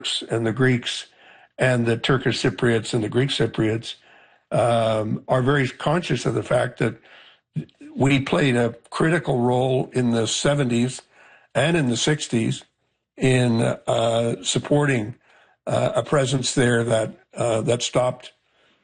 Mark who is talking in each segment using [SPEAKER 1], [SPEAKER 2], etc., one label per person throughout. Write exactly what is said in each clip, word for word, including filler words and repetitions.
[SPEAKER 1] and the Greeks and the Turkish Cypriots and the Greek Cypriots um, are very conscious of the fact that we played a critical role in the seventies and in the sixties in uh, supporting uh, a presence there that uh, that stopped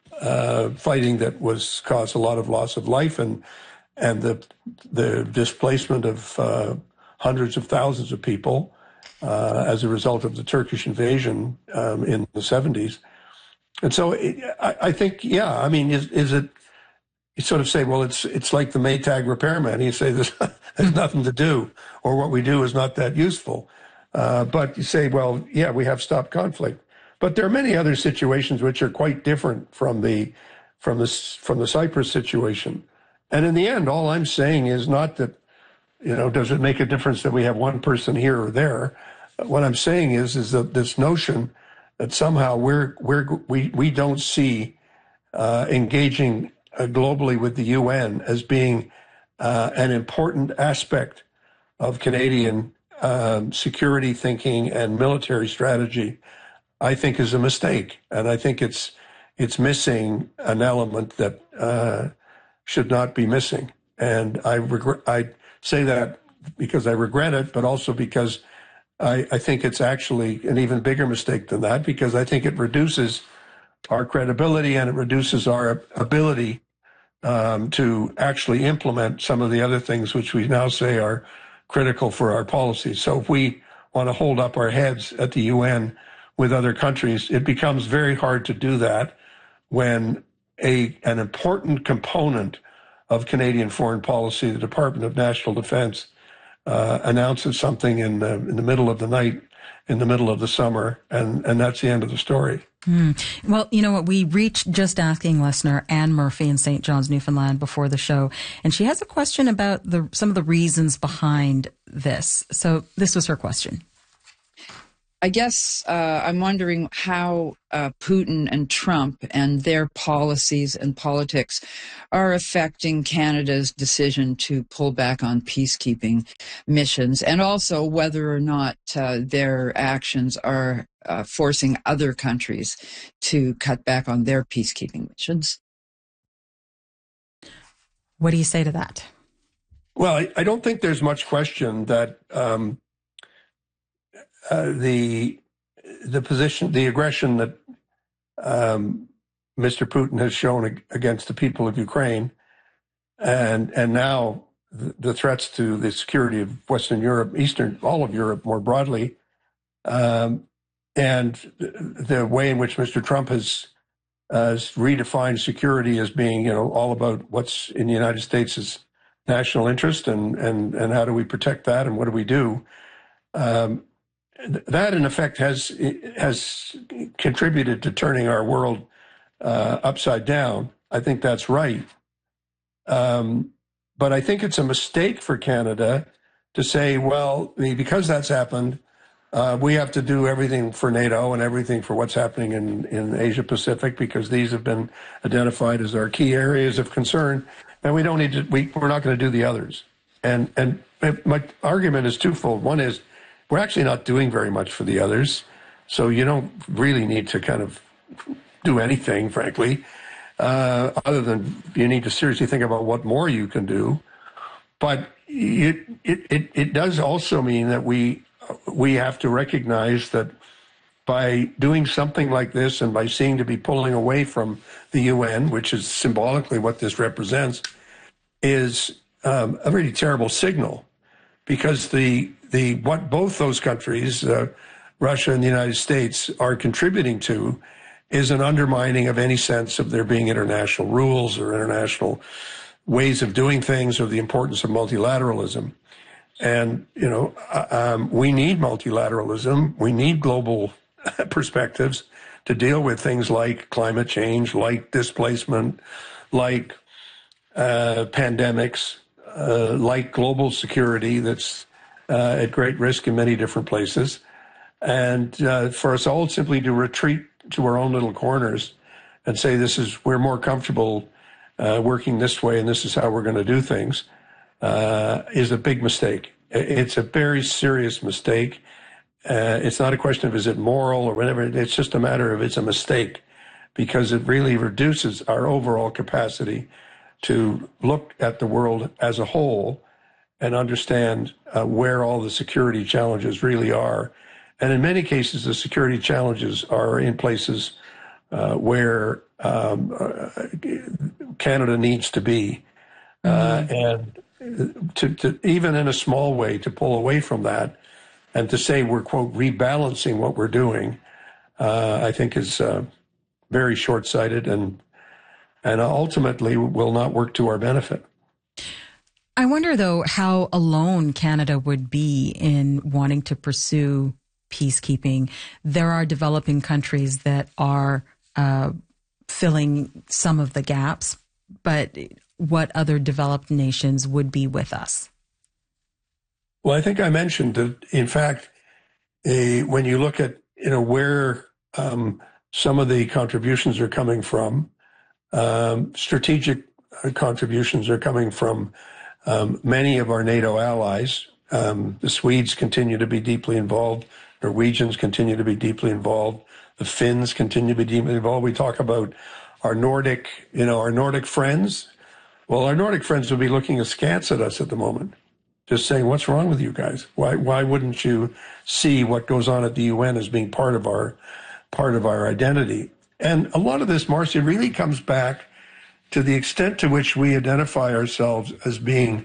[SPEAKER 1] uh, fighting that was caused a lot of loss of life and and the the displacement of uh, hundreds of thousands of people uh, as a result of the Turkish invasion um, in the seventies. And so it, I, I think, yeah, I mean, is, is it, you sort of say, well, it's it's like the Maytag repairman. You say there's, there's nothing to do, or what we do is not that useful. Uh, but you say, well, yeah, we have stopped conflict. But there are many other situations which are quite different from the from the from the Cyprus situation. And in the end, all I'm saying is not that, you know, does it make a difference that we have one person here or there? What I'm saying is is that this notion that somehow we're we're we we don't see uh, engaging uh, globally with the U N as being uh, an important aspect of Canadian um, security thinking and military strategy, I think is a mistake, and I think it's it's missing an element that uh, should not be missing. And I regret I say that because I regret it, but also because I, I think it's actually an even bigger mistake than that, because I think it reduces our credibility and it reduces our ability um, to actually implement some of the other things which we now say are critical for our policy. So if we want to hold up our heads at the U N with other countries, it becomes very hard to do that when a an important component of Canadian foreign policy, the Department of National Defense, uh, announces something in the, in the middle of the night, in the middle of the summer, and, and that's the end of the story.
[SPEAKER 2] Mm. Well, you know what? We reached Just Asking listener Anne Murphy in Saint John's, Newfoundland before the show, and she has a question about the some of the reasons behind this. So this was her question.
[SPEAKER 3] I guess uh, I'm wondering how uh, Putin and Trump and their policies and politics are affecting Canada's decision to pull back on peacekeeping missions, and also whether or not uh, their actions are uh, forcing other countries to cut back on their peacekeeping missions.
[SPEAKER 2] What do you say to that?
[SPEAKER 1] Well, I, I don't think there's much question that um, Uh, the the position, the aggression that um, Mister Putin has shown ag- against the people of Ukraine, and and now the, the threats to the security of Western Europe, Eastern, all of Europe more broadly, um, and the way in which Mister Trump has uh, redefined security as being, you know, all about what's in the United States' national interest, and and and how do we protect that, and what do we do? Um, That, in effect, has has contributed to turning our world uh, upside down. I think that's right. Um, but I think it's a mistake for Canada to say, well, because that's happened, uh, we have to do everything for NATO and everything for what's happening in, in Asia Pacific, because these have been identified as our key areas of concern, and we don't need to. We, we're not going to do the others. And and my argument is twofold. One is, we're actually not doing very much for the others, so you don't really need to kind of do anything, frankly, uh, other than you need to seriously think about what more you can do. But it, it, it, it does also mean that we we have to recognize that by doing something like this and by seeming to be pulling away from the U N, which is symbolically what this represents, is um, a really terrible signal, because the The what both those countries, uh, Russia and the United States, are contributing to is an undermining of any sense of there being international rules or international ways of doing things, or the importance of multilateralism. And, you know, um, we need multilateralism. We need global perspectives to deal with things like climate change, like displacement, like uh, pandemics, uh, like global security that's Uh, at great risk in many different places, and uh, for us all simply to retreat to our own little corners and say this is we're more comfortable uh, working this way and this is how we're going to do things uh, is a big mistake. It's a very serious mistake, Uh, it's not a question of is it moral or whatever. It's just a matter of it's a mistake, because it really reduces our overall capacity to look at the world as a whole and understand uh, where all the security challenges really are. And in many cases, the security challenges are in places uh, where um, uh, Canada needs to be. Uh, and to, to even in a small way, to pull away from that and to say we're, quote, rebalancing what we're doing, uh, I think is uh, very short-sighted and and ultimately will not work to our benefit.
[SPEAKER 2] I wonder, though, how alone Canada would be in wanting to pursue peacekeeping. There are developing countries that are uh, filling some of the gaps, but what other developed nations would be with us?
[SPEAKER 1] Well, I think I mentioned that, in fact, a, when you look at, you know, where um, some of the contributions are coming from, um, strategic contributions are coming from um, many of our NATO allies. Um, the Swedes continue to be deeply involved. Norwegians continue to be deeply involved. The Finns continue to be deeply involved. We talk about our Nordic, you know, our Nordic friends. Well, our Nordic friends would be looking askance at us at the moment, just saying, what's wrong with you guys? Why why wouldn't you see what goes on at the U N as being part of our part of our identity? And a lot of this, Marcy, really comes back to the extent to which we identify ourselves as being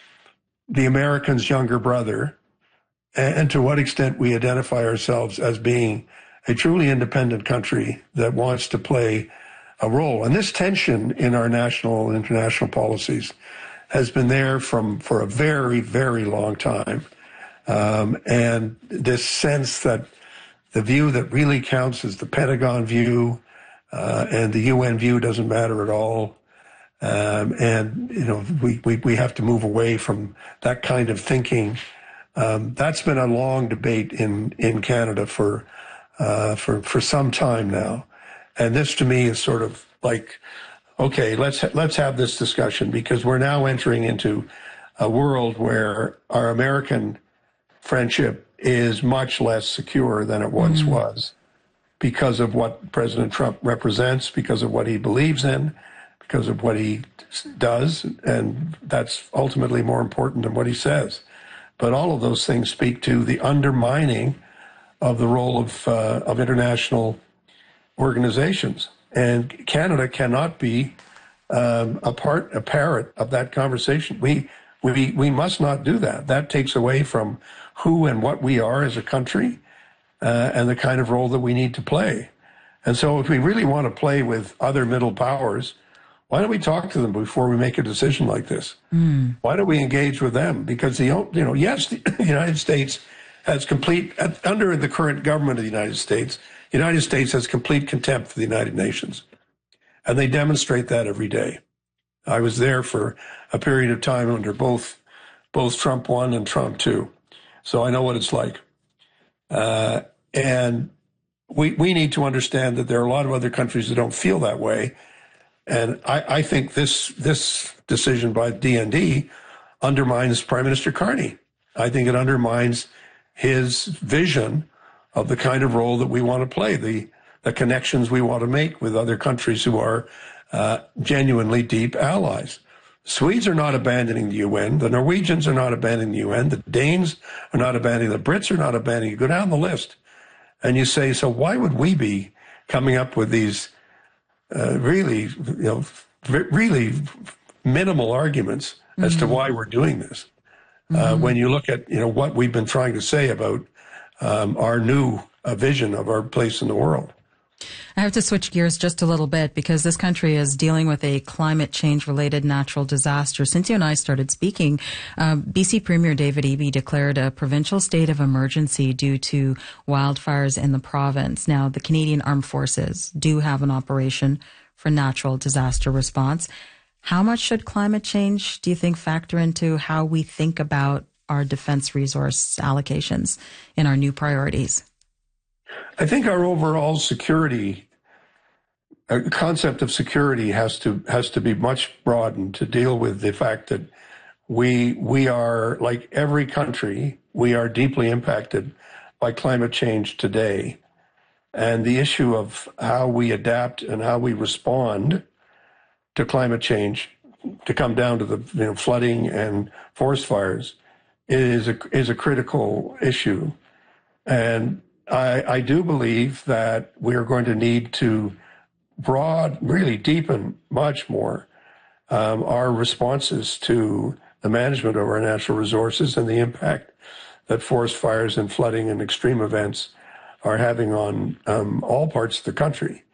[SPEAKER 1] the Americans' younger brother, and to what extent we identify ourselves as being a truly independent country that wants to play a role. And this tension in our national and international policies has been there from for a very, very long time. Um, and this sense that the view that really counts is the Pentagon view, uh, and the U N view doesn't matter at all. Um, and, you know, we, we, we have to move away from that kind of thinking. Um, that's been a long debate in, in Canada for, uh, for, for some time now. And this to me is sort of like, okay, let's, let's have this discussion, because we're now entering into a world where our American friendship is much less secure than it once mm-hmm. was, because of what President Trump represents, because of what he believes in, because of what he does. And that's ultimately more important than what he says. But all of those things speak to the undermining of the role of, uh, of international organizations. And Canada cannot be um, a part, a parrot of that conversation. We, we, we must not do that. That takes away from who and what we are as a country, uh, and the kind of role that we need to play. And so if we really want to play with other middle powers, why don't we talk to them before we make a decision like this? Mm. Why don't we engage with them? Because, the, you know, yes, the United States has complete, under the current government of the United States, the United States has complete contempt for the United Nations. And they demonstrate that every day. I was there for a period of time under both, both Trump one and Trump two. So I know what it's like. Uh, and we, we need to understand that there are a lot of other countries that don't feel that way. And I, I think this, this decision by D N D undermines Prime Minister Carney. I think it undermines his vision of the kind of role that we want to play, the, the connections we want to make with other countries who are uh, genuinely deep allies. Swedes are not abandoning the U N. The Norwegians are not abandoning the U N. The Danes are not abandoning. The Brits are not abandoning. You go down the list and you say, so why would we be coming up with these uh, really, you know, really minimal arguments mm-hmm. as to why we're doing this? Mm-hmm. Uh, when you look at, you know, what we've been trying to say about um, our new uh, vision of our place in the world.
[SPEAKER 2] I have to switch gears just a little bit, because this country is dealing with a climate change related natural disaster. Since you and I started speaking, uh, B C Premier David Eby declared a provincial state of emergency due to wildfires in the province. Now, the Canadian Armed Forces do have an operation for natural disaster response. How much should climate change, do you think, factor into how we think about our defense resource allocations in our new priorities?
[SPEAKER 1] I think our overall security, uh, concept of security has to has to be much broadened to deal with the fact that we we are, like every country, we are deeply impacted by climate change today. And the issue of how we adapt and how we respond to climate change, to come down to the you know, flooding and forest fires, is a, is a critical issue. And I, I do believe that we are going to need to broad, really deepen much more um, our responses to the management of our natural resources and the impact that forest fires and flooding and extreme events are having on um, all parts of the country.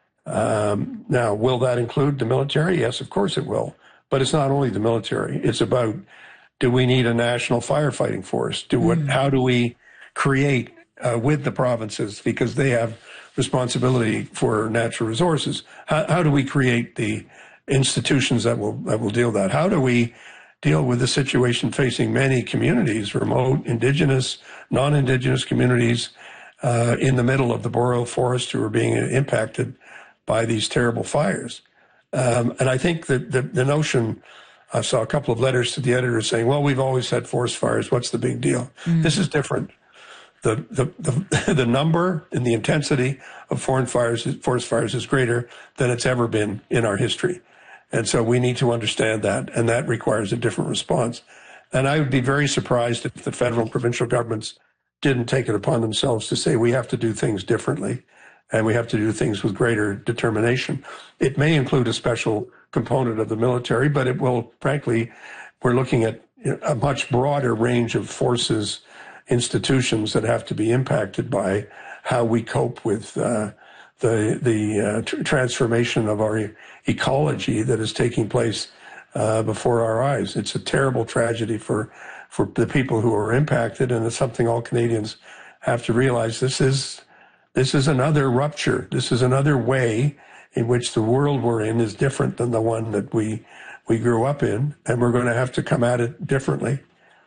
[SPEAKER 1] Um, now, will that include the military? Yes, of course it will. But it's not only the military. It's about, do we need a national firefighting force? Do what? Mm. How do we create uh, with the provinces, because they have responsibility for natural resources? How, how do we create the institutions that will that will deal with that? How do we deal with the situation facing many communities, remote, Indigenous, non-Indigenous communities, Uh, in the middle of the boreal forest who are being impacted by these terrible fires? Um, and I think that the, the notion, I saw a couple of letters to the editor saying, well, we've always had forest fires. What's the big deal? Mm. This is different. The, the, the, the number and the intensity of forest fires, forest fires is greater than it's ever been in our history. And so we need to understand that, and that requires a different response. And I would be very surprised if the federal and provincial governments didn't take it upon themselves to say we have to do things differently and we have to do things with greater determination. It may include a special component of the military, but it will, frankly, we're looking at a much broader range of forces, institutions that have to be impacted by how we cope with uh, the the uh, tr- transformation of our e- ecology that is taking place uh, before our eyes. It's a terrible tragedy for for the people who are impacted, and it's something all Canadians have to realize. This is this is another rupture. This is another way in which the world we're in is different than the one that we we grew up in, and we're going to have to come at it differently.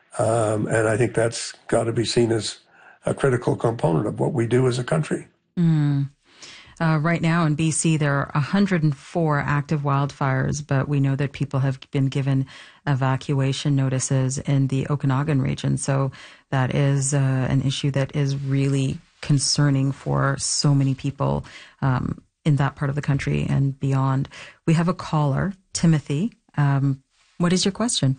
[SPEAKER 1] Um, and I think that's got to be seen as a critical component of what we do as a country.
[SPEAKER 2] Mm. Uh, right now in B C, there are one hundred four active wildfires, but we know that people have been given evacuation notices in the Okanagan region. So that is uh, an issue that is really concerning for so many people um, in that part of the country and beyond. We have a caller, Timothy. Um, what is your question?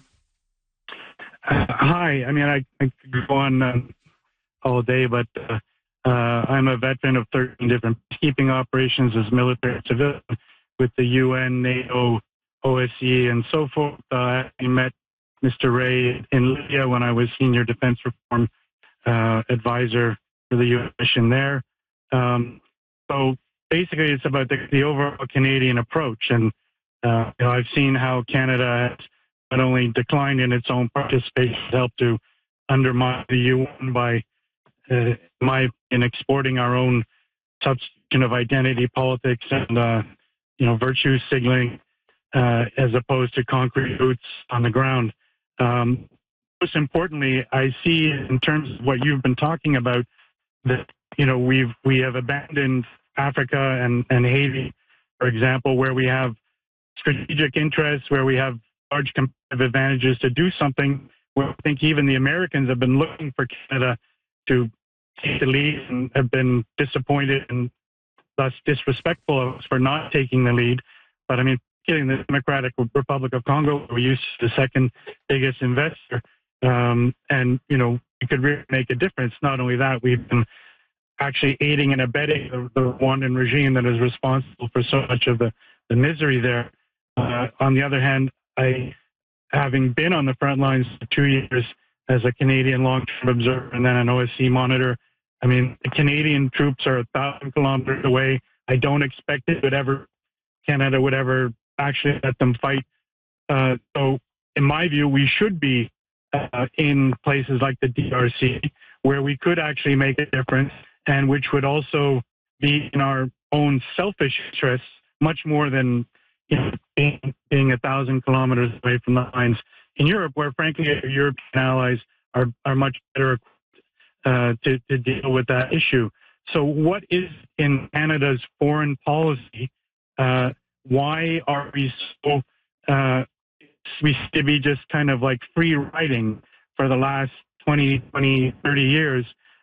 [SPEAKER 4] Uh, hi. I mean, I, I could go on uh, all day, but uh, uh, I'm a veteran of thirteen different peacekeeping operations as military and civilian with the U N, NATO, O S C E, and so forth. Uh, I met Mister Ray in Libya when I was senior defense reform uh, advisor for the U N mission there. Um, so basically, it's about the, the overall Canadian approach. And uh, you know, I've seen how Canada has not only declined in its own participation, helped to undermine the U N by, uh, my in exporting our own substitution of identity politics and uh, you know virtue signaling uh, as opposed to concrete boots on the ground. Um, most importantly, I see in terms of what you've been talking about that you know we've we have abandoned Africa and, and Haiti, for example, where we have strategic interests, where we have large competitive advantages to do something where I think even the Americans have been looking for Canada to take the lead and have been disappointed and thus disrespectful of us for not taking the lead. But I mean, getting the Democratic Republic of Congo, we used the second biggest investor, um, and you know we could really make a difference. Not only that, we've been actually aiding and abetting the, the Rwandan regime that is responsible for so much of the, the misery there. Uh, on the other hand, I, having been on the front lines for two years as a Canadian long-term observer and then an O S C monitor, I mean, the Canadian troops are a thousand kilometers away. I don't expect it would ever, Canada would ever actually let them fight. Uh, so, in my view, we should be uh, in places like the D R C where we could actually make a difference, and which would also be in our own selfish interests much more than you know, being, being a thousand kilometers away from the lines in Europe, where frankly our European allies are, are much better equipped uh, to, to deal with that issue. So what is in Canada's foreign policy? Uh, why are we so, uh, we seem to be just kind of like free riding for the last twenty, twenty, thirty years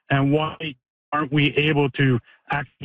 [SPEAKER 4] and why aren't we able to actually